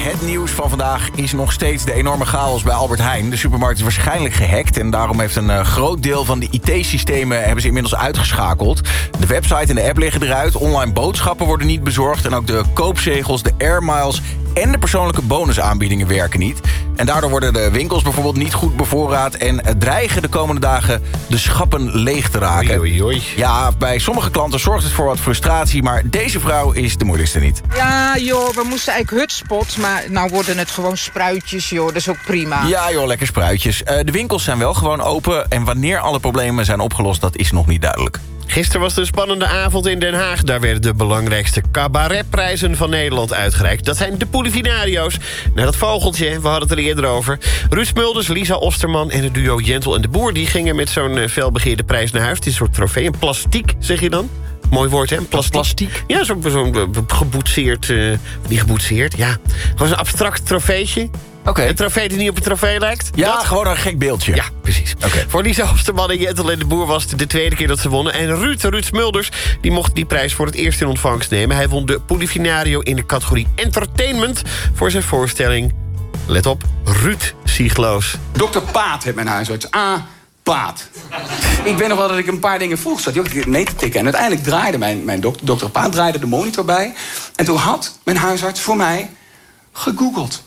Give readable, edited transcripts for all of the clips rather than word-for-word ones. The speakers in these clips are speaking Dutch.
Het nieuws van vandaag is nog steeds de enorme chaos bij Albert Heijn. De supermarkt is waarschijnlijk gehackt en daarom heeft een groot deel van de IT-systemen hebben ze inmiddels uitgeschakeld. De website en de app liggen eruit, online boodschappen worden niet bezorgd en ook de koopzegels, de airmiles en de persoonlijke bonusaanbiedingen werken niet. En daardoor worden de winkels bijvoorbeeld niet goed bevoorraad en dreigen de komende dagen de schappen leeg te raken. Oei, oei. Ja, bij sommige klanten zorgt het voor wat frustratie, maar deze vrouw is de moeilijkste niet. Ja, joh, we moesten eigenlijk hutspot, maar nou worden het gewoon spruitjes, joh. Dat is ook prima. Ja, joh, lekker spruitjes. De winkels zijn wel gewoon open en wanneer alle problemen zijn opgelost, dat is nog niet duidelijk. Gisteren was de spannende avond in Den Haag. Daar werden de belangrijkste cabaretprijzen van Nederland uitgereikt. Dat zijn de Polivinario's. Nou, dat vogeltje, we hadden het er eerder over. Ruud Smulders, Lisa Osterman en het duo Jentel en de Boer... die gingen met zo'n felbegeerde prijs naar huis. Het is een soort trofee, een plastiek, zeg je dan? Mooi woord, hè? Plastiek. Ja, zo'n geboetseerd... niet geboetseerd, ja. Gewoon een abstract trofeetje. Oké. Een trofee die niet op een trofee lijkt? Ja, dat? gewoon een gek beeldje. Ja, precies. Okay. Voor Lisa Osterman en Jentel en de Boer was het de tweede keer dat ze wonnen. En Ruud Smulders, die mocht die prijs voor het eerst in ontvangst nemen. Hij won de Polifinario in de categorie Entertainment... voor zijn voorstelling, let op, Ruud Siegloos. Dr. Paat heeft mijn huisarts. Paat. Ik weet nog wel dat ik een paar dingen vroeg. Zat hij ook nee te tikken. En uiteindelijk draaide mijn dokter Paat draaide de monitor bij. En toen had mijn huisarts voor mij gegoogeld.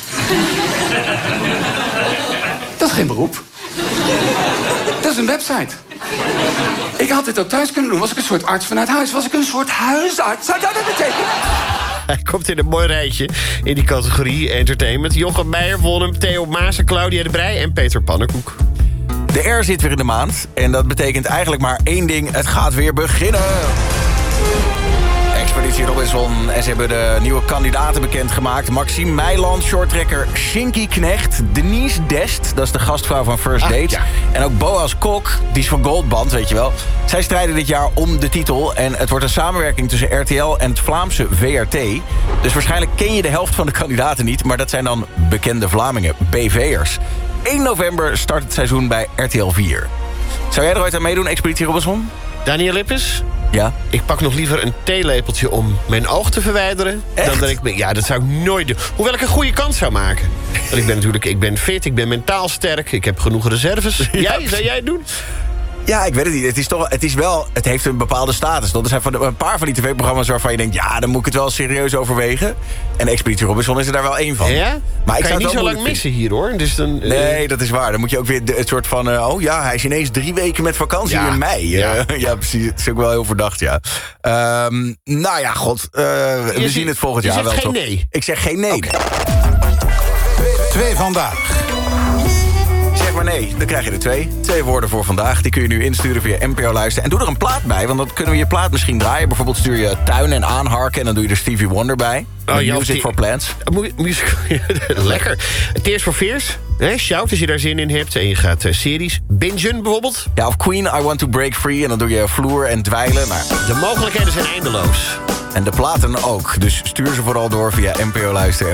Dat is geen beroep. Dat is een website. Ik had dit ook thuis kunnen doen. Was ik een soort arts vanuit huis? Was ik een soort huisarts? Zou dat betekenen? Hij komt in een mooi rijtje in die categorie Entertainment. Jochem Meijer won hem, Theo Maassen, Claudia de Breij en Peter Pannenkoek. De R zit weer in de maand. En dat betekent eigenlijk maar één ding. Het gaat weer beginnen. Expeditie Robinson. En ze hebben de nieuwe kandidaten bekendgemaakt. Maxime Meiland, shorttrekker Shinky Knecht. Denise Dest, dat is de gastvrouw van First Date. Ja. En ook Boas Kok, die is van Goldband, weet je wel. Zij strijden dit jaar om de titel. En het wordt een samenwerking tussen RTL en het Vlaamse VRT. Dus waarschijnlijk ken je de helft van de kandidaten niet. Maar dat zijn dan bekende Vlamingen, BV'ers. 1 november start het seizoen bij RTL 4. Zou jij er ooit aan meedoen, Expeditie Robinson? Daniel Lippes? Ja? Ik pak nog liever een theelepeltje om mijn oog te verwijderen. Echt? Dan dat ik... Ja, dat zou ik nooit doen. Hoewel ik een goede kans zou maken. Want ik ben fit, ik ben mentaal sterk. Ik heb genoeg reserves. Ja, Zou jij het doen? Ja, ik weet het niet. Het heeft een bepaalde status. Er zijn een paar van die tv-programma's waarvan je denkt... ja, dan moet ik het wel serieus overwegen. En Expeditie Robinson is er daar wel één van. Ja? Maar ik kan zou je niet zo lang missen hier, hoor. Dus dan, Nee, dat is waar. Dan moet je ook weer het soort van... hij is ineens 3 weken met vakantie in mei. Ja, precies. Het is ook wel heel verdacht, ja. Nou ja, god. We zien het volgend jaar wel. Je zegt geen nee? Ik zeg geen nee. Okay. 2 vandaag. Zeg maar nee, dan krijg je er 2. 2 woorden voor vandaag. Die kun je nu insturen via NPO Luisteren. En doe er een plaat bij, want dan kunnen we je plaat misschien draaien. Bijvoorbeeld stuur je tuin en aanharken... en dan doe je er Stevie Wonder bij. Music for Plants. Lekker. Tears for Fears. Shout als je daar zin in hebt. En je gaat series bingen bijvoorbeeld. Ja, of Queen, I Want to Break Free. En dan doe je vloer en dweilen. Maar... de mogelijkheden zijn eindeloos. En de platen ook. Dus stuur ze vooral door via NPO Luisteren.